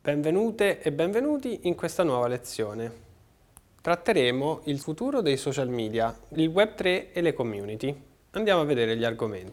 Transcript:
Benvenute e benvenuti in questa nuova lezione. Tratteremo il futuro dei social media, il Web3 e le community. Andiamo a vedere gli argomenti.